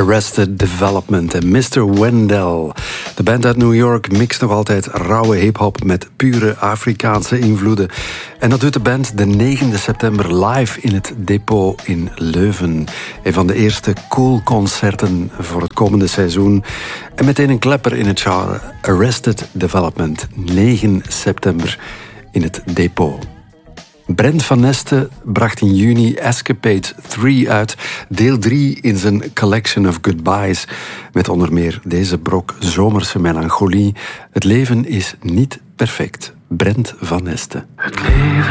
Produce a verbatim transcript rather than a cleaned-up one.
Arrested Development en mister Wendell. De band uit New York mixt nog altijd rauwe hip-hop met pure Afrikaanse invloeden. En dat doet de band de negende september live in het Depot in Leuven. Een van de eerste cool concerten voor het komende seizoen. En meteen een klepper in het genre. Arrested Development, negen september in het Depot. Brent van Neste bracht in juni Escapade drie uit, deel drie in zijn Collection of Goodbyes, met onder meer deze brok zomerse melancholie. Het leven is niet perfect. Brent van Neste. Het leven